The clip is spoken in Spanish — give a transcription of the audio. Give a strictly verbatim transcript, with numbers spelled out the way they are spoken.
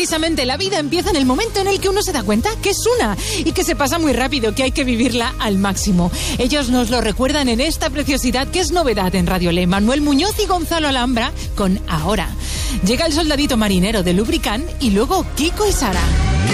precisamente la vida empieza en el momento en el que uno se da cuenta que es una y que se pasa muy rápido, que hay que vivirla al máximo. Ellos nos lo recuerdan en esta preciosidad que es novedad en Radio Le. Manuel Muñoz y Gonzalo Alhambra con Ahora. Llega el soldadito marinero de Lubricán y luego Kiko y Sara.